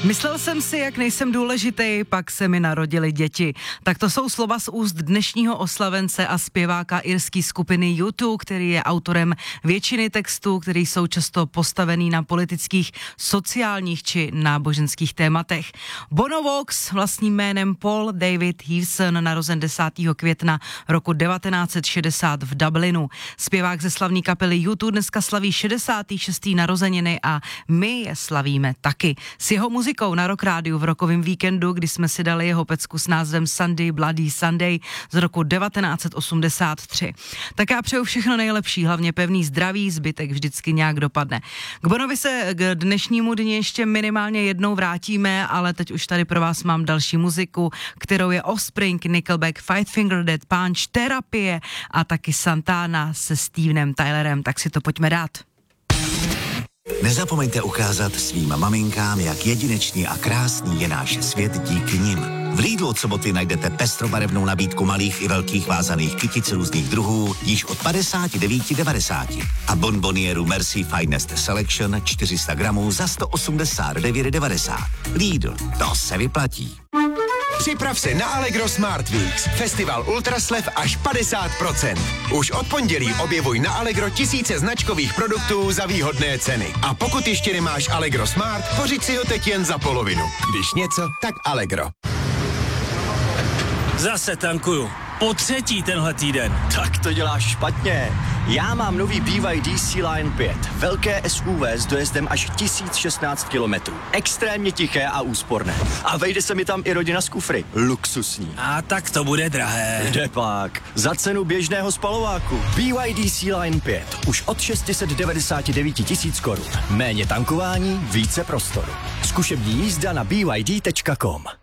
Myslel jsem si, jak nejsem důležitý, pak se mi narodily děti. Tak to jsou slova z úst dnešního oslavence a zpěváka irské skupiny U2, který je autorem většiny textů, které jsou často postavený na politických, sociálních či náboženských tématech. Bono Vox, vlastním jménem Paul David Hewson, narozen 10. května roku 1960 v Dublinu. Zpěvák ze slavné kapely U2 dneska slaví 66. narozeniny a my je slavíme taky. S jeho muzikou na Rock Rádiu v rokovém víkendu, kdy jsme si dali jeho pecku s názvem Sunday Bloody Sunday z roku 1983. Tak já přeju všechno nejlepší, hlavně pevný zdraví, zbytek vždycky nějak dopadne. K Bonovi se k dnešnímu dni ještě minimálně jednou vrátíme, ale teď už tady pro vás mám další muziku, kterou je Offspring, Nickelback, Five Finger Death Punch, Terapie a taky Santana se Stevenem Tylerem, tak si to pojďme dát. Nezapomeňte ukázat svým maminkám, jak jedinečný a krásný je náš svět díky nim. V Lidlu od soboty najdete pestrobarevnou nabídku malých i velkých vázaných kytic různých druhů již od 59,90 a bonbonieru Merci Finest Selection 400 gramů za 189,90. Lidl, to se vyplatí. Připrav se na Allegro Smart Weeks, festival ultraslev až 50%. Už od pondělí objevuj na Allegro tisíce značkových produktů za výhodné ceny. A pokud ještě nemáš Allegro Smart, pořiď si ho teď jen za polovinu. Když něco, tak Allegro. Zase tankuju. Po třetí tenhle týden. Tak to děláš špatně. Já mám nový BYD Sea-Line 5. Velké SUV s dojezdem až 1016 km. Extrémně tiché a úsporné. A vejde se mi tam i rodina s kufry. Luxusní. A tak to bude drahé. Kde pak? Za cenu běžného spalováku. BYD Sea-Line 5. Už od 699 000 korun. Méně tankování, více prostoru. Zkušební jízda na byd.com.